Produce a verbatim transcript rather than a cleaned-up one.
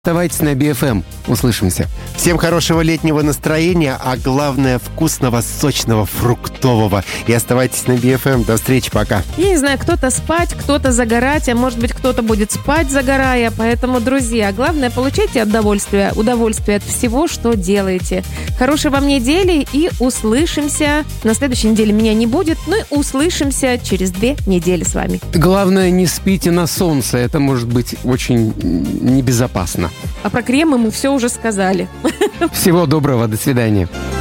Оставайтесь на Би Эф Эм. Услышимся. Всем хорошего летнего настроения, а главное вкусного, сочного, фруктового. И оставайтесь на Би Эф Эм. До встречи, пока. Я не знаю, кто-то спать, кто-то загорать, а может быть, кто-то будет спать, загорая. Поэтому, друзья, главное, получайте удовольствие, удовольствие от всего, что делаете. Хорошей вам недели и услышимся. На следующей неделе меня не будет, но и услышимся через две недели с вами. Главное, не спите на солнце. Это может быть очень небезопасно. А про кремы мы все уже сказали. Всего доброго, до свидания.